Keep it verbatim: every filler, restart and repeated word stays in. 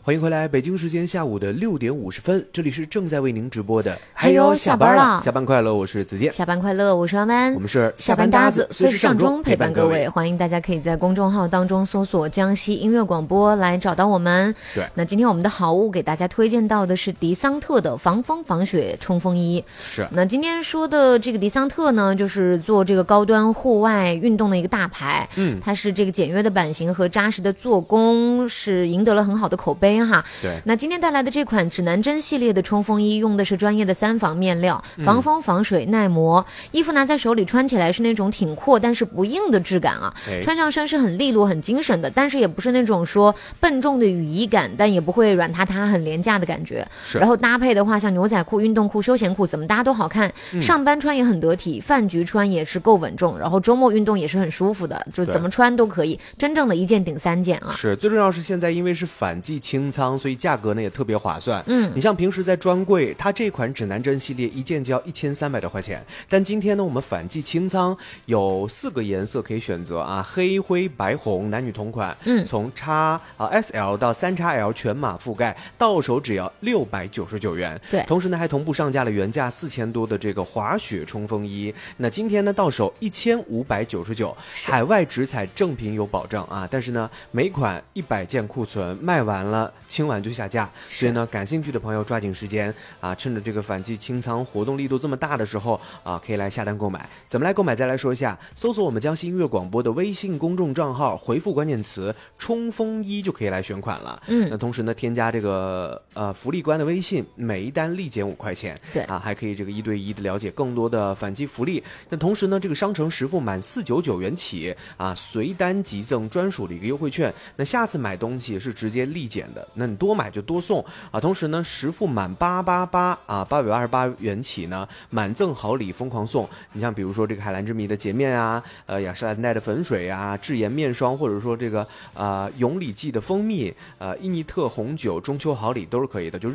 欢迎回来，北京时间下午的六点五十分，这里是正在为您直播的。 还有下班了， 下班快乐，我是子健。 下班快乐，我是阿曼。 我们是下班搭子，随时上中陪伴各位。 位。欢迎大家可以在公众号当中搜索江西音乐广播来找到我们。 对， 那今天我们的好物给大家推荐到的是迪桑特的防风防雪冲锋衣。 是。 那今天说的这个迪桑特呢，就是做这个高端户外运动的一个大牌。 嗯， 它是这个简约的版型和扎实的做工，是赢得了很好的口碑哈。 对。 那今天带来的这款指南针系列的冲锋衣，用的是专业的三防面料，防风防水耐磨。嗯、衣服拿在手里穿起来是那种挺阔但是不硬的质感啊，穿上身是很利落很精神的，但是也不是那种说笨重的雨衣感，但也不会软塌塌很廉价的感觉。然后搭配的话，像牛仔裤、运动裤、休闲裤怎么搭都好看，嗯、上班穿也很得体，饭局穿也是够稳重，然后周末运动也是很舒服的，就怎么穿都可以，真正的一件顶三件啊。 是，最重要是现在因为是反季清仓，所以价格呢也特别划算。 嗯， 你像平时在专柜，它这款指南针系列一件就要一千三百多块钱，但今天呢我们反季清仓，有四个颜色可以选择啊，黑、灰、白、红，男女同款。 嗯， 从 X 啊 S L 到 三 X L 全码覆盖，到手只要六百九十九元。 对， 同时呢还同步上架了原价四千多的这个滑雪冲锋衣，那今天呢到手一千五百九十九，海外直采正品有保障啊，但是呢每款一百件库存卖完了，清完就下架，所以呢感兴趣的朋友抓紧时间啊，趁着这个反季清仓活动力度这么大的时候啊，可以来下单购买。怎么来购买？再来说一下，搜索我们江西音乐广播的微信公众账号，回复关键词冲锋衣就可以来选款了。 嗯， 那同时呢添加这个呃福利官的微信，每一单立减五块钱。 对啊，还可以这个一对一的了解更多的反季福利。那同时呢这个商城实付满四百九十九元起啊，随单即赠专属的一个优惠券，那下次买东西是直接立减的，那你多买就多送啊。同时呢实付满八八八啊八百八十八元起呢，满赠好礼疯狂送。你像比如说这个海蓝之谜的洁面啊，呃雅诗兰黛的粉水啊，智妍面霜，或者说这个呃永礼记的蜂蜜，呃伊尼特红酒中秋好礼都是可以的，就是